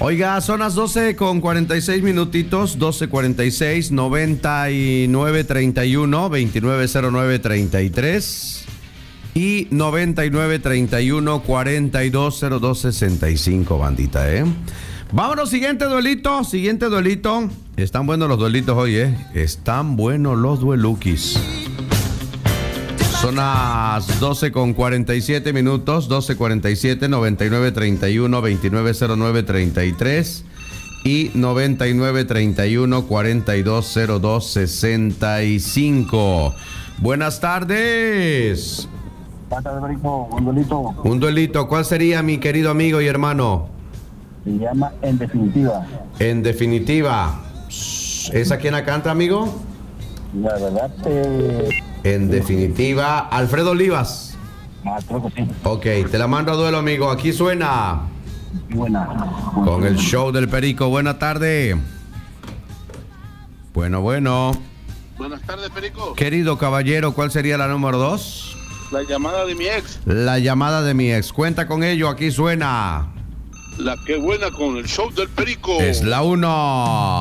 Oiga, son las 12 con 46 minutitos, 12:46, 9931, 290933 y 9931, 420265, bandita, Vámonos, siguiente duelito. Están buenos los duelitos hoy, Están buenos los duelukis. Son las 12 con 47 minutos, 12:47, 9931, 290933 y 9931, 420265. Buenas tardes. Buenas tardes, Perico. Un duelito. Un duelito. ¿Cuál sería, mi querido amigo y hermano? Se llama En Definitiva. En Definitiva. ¿Esa quién la canta, amigo? La verdad, En Definitiva, Alfredo Olivas. creo que sí. Ok, te la mando a duelo, amigo. Aquí suena. Buena. Con el show del Perico. Buena tarde. Bueno. Buenas tardes, Perico. Querido caballero, ¿cuál sería la número 2? La llamada de mi ex. La llamada de mi ex. Cuenta con ello. Aquí suena. La que buena con el show del Perico. Es la 1.